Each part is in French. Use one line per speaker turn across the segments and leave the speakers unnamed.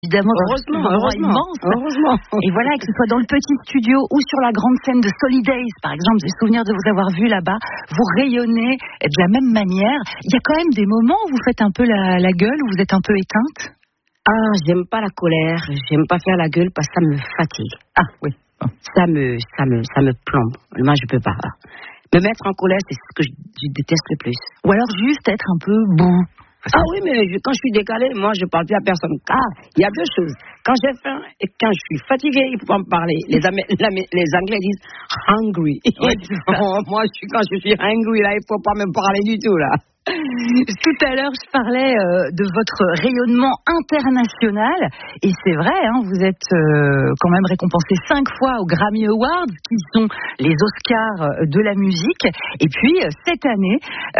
Évidemment,
heureusement.
Et voilà, que ce soit dans le petit studio ou sur la grande scène de Solidays, par exemple, j'ai souvenir de vous avoir vu là-bas, vous rayonnez de la même manière. Il y a quand même des moments où vous faites un peu la gueule, où vous êtes un peu éteinte.
Ah, j'aime pas la colère, j'aime pas faire la gueule parce que ça me fatigue.
Ah oui.
Ça me plombe. Moi, je peux pas. Me mettre en colère, c'est ce que je déteste le plus.
Ou alors juste être un peu bout.
Ah oui, mais quand je suis décalée, moi, je parle plus à personne. Ah, il y a deux choses. Quand j'ai faim et quand je suis fatiguée, il faut pas me parler. Les Anglais disent hungry.
Ouais,
moi, quand je suis hungry, là, il faut pas me parler du tout, là.
Tout à l'heure, je parlais de votre rayonnement international, et c'est vrai, vous êtes quand même récompensé 5 fois aux Grammy Awards, qui sont les Oscars de la musique. Et puis cette année,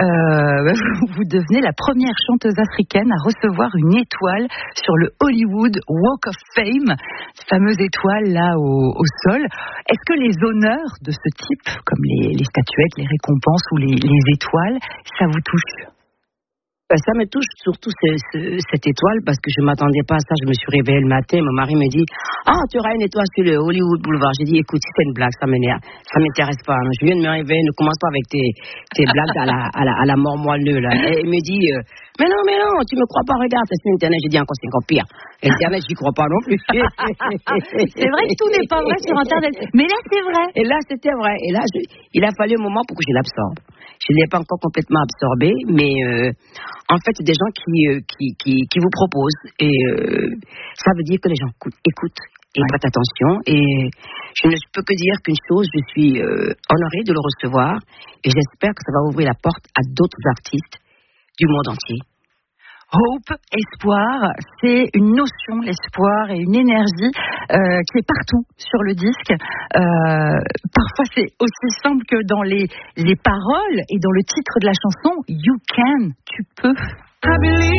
vous devenez la première chanteuse africaine à recevoir une étoile sur le Hollywood Walk of Fame, cette fameuse étoile là au sol. Est-ce que les honneurs de ce type, comme les statuettes, les récompenses ou les étoiles, ça vous touche?
Ça me touche surtout cette étoile parce que je ne m'attendais pas à ça. Je me suis réveillée le matin, mon mari me dit « Ah, tu auras une étoile sur le Hollywood Boulevard ». J'ai dit « Écoute, c'est une blague, ça m'intéresse pas. Je viens de me réveiller, ne commence pas avec tes blagues à la mort moelleux là. » Et il me dit « Mais non, tu me crois pas, regarde, c'est sur Internet. » J'ai dit « Encore, c'est encore pire. Internet, j'y crois pas non plus. »
C'est vrai que tout n'est pas vrai sur Internet. Mais là, c'est vrai.
Et là, c'était vrai. Et là, il a fallu un moment pour que je l'absorbe. Je ne l'ai pas encore complètement absorbé, mais en fait, des gens qui vous proposent. Et ça veut dire que les gens écoutent et prêtent attention. Et je ne peux que dire qu'une chose, je suis honorée de le recevoir. Et j'espère que ça va ouvrir la porte à d'autres artistes du monde entier.
Hope, espoir, c'est une notion, l'espoir, et une énergie qui est partout sur le disque. Parfois, c'est aussi simple que dans les paroles et dans le titre de la chanson, You Can, tu peux.